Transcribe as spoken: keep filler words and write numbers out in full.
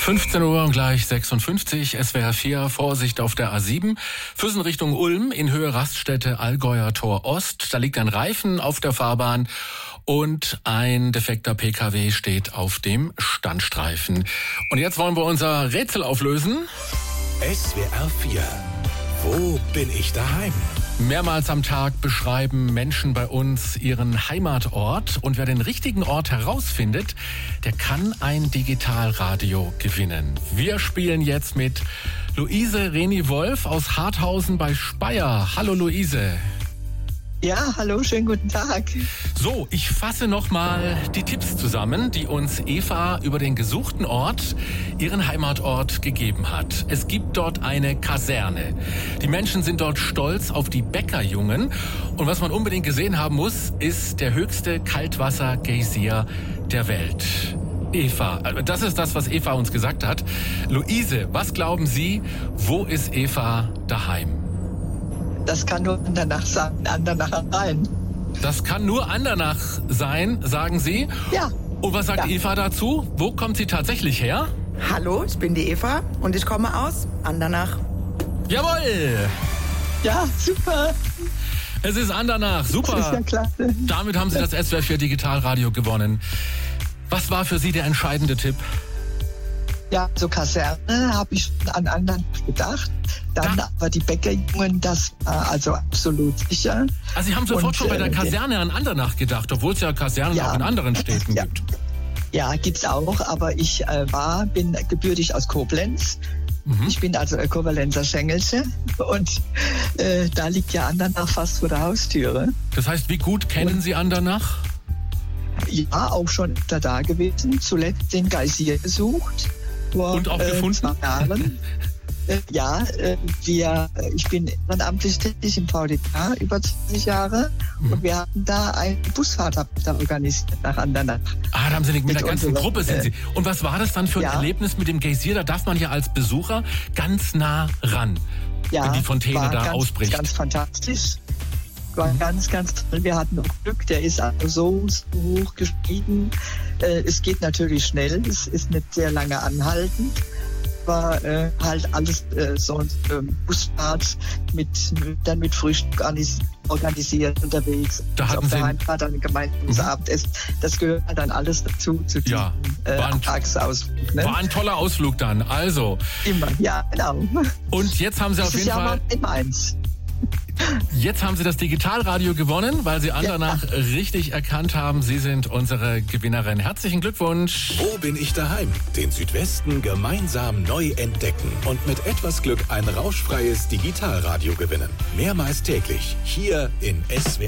fünfzehn Uhr und gleich sechsundfünfzig, S W R vier, Vorsicht auf der A sieben. Füssen Richtung Ulm in Höhe Raststätte Allgäuer Tor Ost. Da liegt ein Reifen auf der Fahrbahn und ein defekter P K W steht auf dem Standstreifen. Und jetzt wollen wir unser Rätsel auflösen. S W R vier. Wo bin ich daheim? Mehrmals am Tag beschreiben Menschen bei uns ihren Heimatort. Und wer den richtigen Ort herausfindet, der kann ein Digitalradio gewinnen. Wir spielen jetzt mit Luise Reni-Wolf aus Harthausen bei Speyer. Hallo Luise. Ja, hallo, schönen guten Tag. So, ich fasse nochmal die Tipps zusammen, die uns Eva über den gesuchten Ort, ihren Heimatort, gegeben hat. Es gibt dort eine Kaserne. Die Menschen sind dort stolz auf die Bäckerjungen. Und was man unbedingt gesehen haben muss, ist der höchste Kaltwasser-Geysir der Welt. Eva, das ist das, was Eva uns gesagt hat. Luise, was glauben Sie, wo ist Eva daheim? Das kann nur Andernach sein, Andernach rein. Das kann nur Andernach sein, sagen Sie? Ja. Und was sagt ja. Eva dazu? Wo kommt sie tatsächlich her? Hallo, ich bin die Eva und ich komme aus Andernach. Jawohl! Ja, super. Es ist Andernach, super. Das ist ja klasse. Damit haben Sie das S W R vier Digitalradio gewonnen. Was war für Sie der entscheidende Tipp? Ja, so Kaserne habe ich an anderen gedacht. Dann da. aber die Bäckerjungen, das war also absolut sicher. Also Sie haben sofort Und, schon bei der äh, Kaserne an Andernach gedacht, obwohl es ja Kasernen ja. auch in anderen Städten ja. gibt. Ja, gibt's auch, aber ich äh, war, bin gebürtig aus Koblenz. Mhm. Ich bin also Kovalenzer Schengelsche und äh, da liegt ja Andernach fast vor der Haustüre. Das heißt, wie gut kennen und, Sie Andernach? Ja, auch schon da, da gewesen. Zuletzt den Geysir besucht. Vor, und auch äh, gefunden? Zwei Jahren. äh, ja, äh, wir, ich bin ehrenamtlich tätig im V D K über zwanzig Jahre mhm. und wir hatten da eine Busfahrt da organisiert nach Andernach. Ah, da haben Sie mit, mit der ganzen unsere, Gruppe sind Sie. Und was war das dann für ein ja. Erlebnis mit dem Geysir? Da darf man ja als Besucher ganz nah ran, ja, wenn die Fontäne da ganz, ausbricht. Ganz fantastisch. War mhm. ganz, ganz toll. Wir hatten auch Glück, der ist also so, so hoch gestiegen. Äh, es geht natürlich schnell, es ist nicht sehr lange anhaltend. War äh, halt alles äh, so ein ähm, Busfahrt mit, dann mit Frühstück organisiert unterwegs. Da hatten auf der Sie Heimfahrt dann gemeinsames mhm. Abendessen. Das gehört dann alles dazu, zu diesem ja, äh, ein, Tagesausflug. Ne? War ein toller Ausflug dann, also. Immer, ja, genau. Und jetzt haben Sie auf jeden Jahr Fall... immer eins. Jetzt haben Sie das Digitalradio gewonnen, weil Sie Andernach ja. richtig erkannt haben. Sie sind unsere Gewinnerin. Herzlichen Glückwunsch. Wo bin ich daheim? Den Südwesten gemeinsam neu entdecken und mit etwas Glück ein rauschfreies Digitalradio gewinnen. Mehrmals täglich hier in S W